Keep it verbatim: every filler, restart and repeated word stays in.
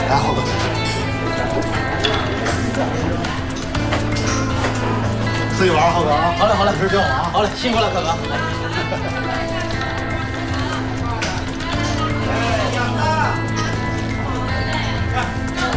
来，浩哥。自己玩，浩哥啊。 好嘞，好嘞，不是叫我啊。好嘞，辛苦了，哥哥。来。